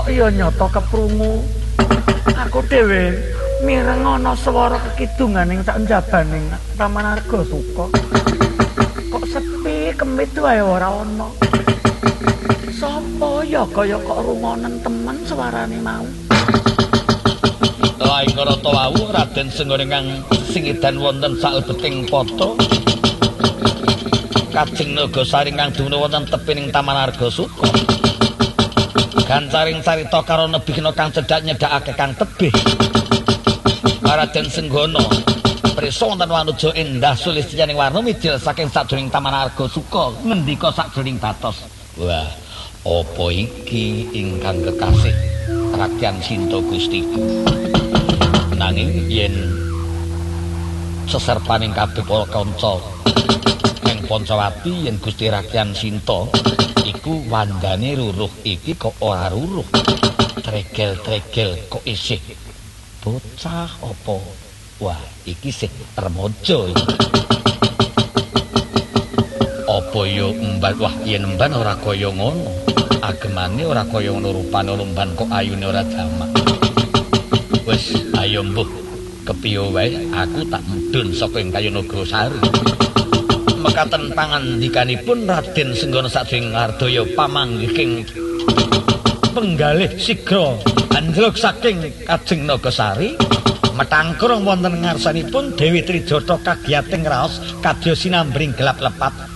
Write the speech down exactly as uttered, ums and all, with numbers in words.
kok iya nyata keprungu. Aku dhewe mireng ana swara kekidunganing sak njabaning Taman Argasuka. Kok sepi kemit wae ora ana. Sapa ya kaya kok rungonen temen suarane mau. Laing rata wau Raden Senggara kang singidan wonten salebeting poto. Kajeng Nagasari kang dumunung wonten tepining Taman Argasuka. Gancaring carita karo nebihna kang cedhak nyedhakake kang tebih. Raden Senggana prisa wonten wanuja endah sulistyaning warna midil saking sadurunging Taman Argasuka ngendika sadurunging batos. Wah, apa iki ingkang kekasih Rakyat Sinta Gustiku. Nanging yen seserpaning kabeh para kanca ing Pancawati yen Gusti Rakyat Sinta iku wandane ruruh iki kok ora ruruh. Tregel-tregel kok isih bocah apa? Wah, iki sih remaja iki. Apa ya emban? Wah, yen emban ora kaya ngono. Agemane ora kaya ngono rupane emban kok ayune ora jamak. Wis, ayo mbuh. Kepiye wae aku tak mudhun saka ing Kayu Nagasari. Mekaten pangandikanipun Raden Senggana sadurunge ngardaya pamanggihing penggalih sigra anjlok saking Kajeng Nagasari. Metangkur wonten ngarsanipun Dewi Trijata kagiyating raos kadya sinambring gelap lepat